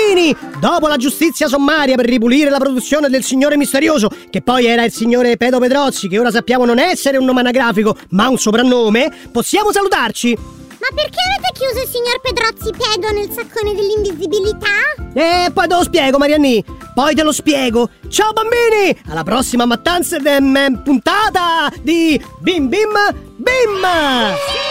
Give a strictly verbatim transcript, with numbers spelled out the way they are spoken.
bambini! Dopo la giustizia sommaria per ripulire la produzione del signore misterioso, che poi era il signore Pedo Pedrozzi, che ora sappiamo non essere un nome anagrafico, ma un soprannome, possiamo salutarci? Ma perché avete chiuso il signor Pedrozzi Pedo nel saccone dell'invisibilità? Eh, poi te lo spiego, Marianni. Poi te lo spiego. Ciao bambini! Alla prossima mattanza, ehm, puntata di Bim Bim Bim!